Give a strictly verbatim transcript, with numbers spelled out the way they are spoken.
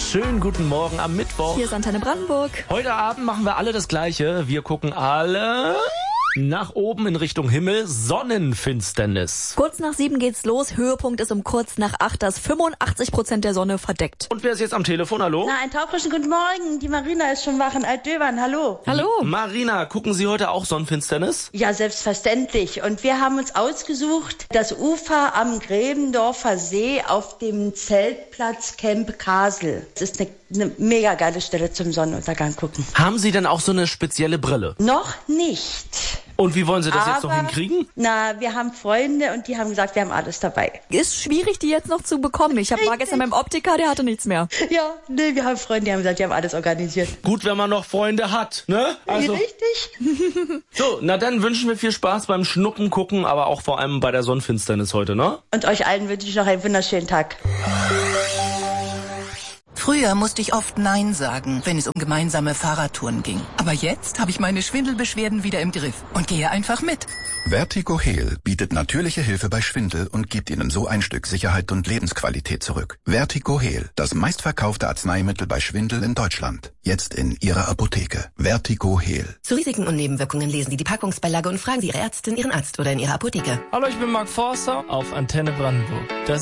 Schönen guten Morgen am Mittwoch. Hier ist Antenne Brandenburg. Heute Abend machen wir alle das Gleiche. Wir gucken alle nach oben in Richtung Himmel. Sonnenfinsternis. Kurz nach sieben geht's los. Höhepunkt ist um kurz nach acht, dass fünfundachtzig Prozent der Sonne verdeckt. Und wer ist jetzt am Telefon? Hallo? Na, einen taufrischen guten Morgen. Die Marina ist schon wach in Altdöbern. Hallo. Hallo. Marina, gucken Sie heute auch Sonnenfinsternis? Ja, selbstverständlich. Und wir haben uns ausgesucht, das Ufer am Gräbendorfer See auf dem Zeltplatz Camp Kasel. Das ist eine, eine mega geile Stelle zum Sonnenuntergang gucken. Haben Sie denn auch so eine spezielle Brille? Noch nicht. Und wie wollen Sie das Aber, jetzt noch hinkriegen? Na, wir haben Freunde und die haben gesagt, wir haben alles dabei. Ist schwierig, die jetzt noch zu bekommen. Ich hab, war gestern beim Optiker, der hatte nichts mehr. Ja, nee, wir haben Freunde, die haben gesagt, die haben alles organisiert. Gut, wenn man noch Freunde hat, ne? Also, Richtig? so, na dann wünschen wir viel Spaß beim Schnuppen gucken, aber auch vor allem bei der Sonnenfinsternis heute, ne? Und euch allen wünsche ich noch einen wunderschönen Tag. Früher musste ich oft Nein sagen, wenn es um gemeinsame Fahrradtouren ging. Aber jetzt habe ich meine Schwindelbeschwerden wieder im Griff und gehe einfach mit. Vertigo Heal bietet natürliche Hilfe bei Schwindel und gibt Ihnen so ein Stück Sicherheit und Lebensqualität zurück. Vertigo Heal, das meistverkaufte Arzneimittel bei Schwindel in Deutschland. Jetzt in Ihrer Apotheke. Vertigo Heal. Zu Risiken und Nebenwirkungen lesen Sie die Packungsbeilage und fragen Sie Ihre Ärztin, Ihren Arzt oder in Ihrer Apotheke. Hallo, ich bin Mark Forster auf Antenne Brandenburg. Das